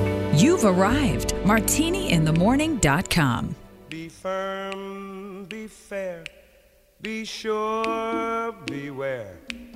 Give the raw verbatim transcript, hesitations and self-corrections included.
You've arrived. martini in the morning dot com. Be firm, be fair, be sure, beware.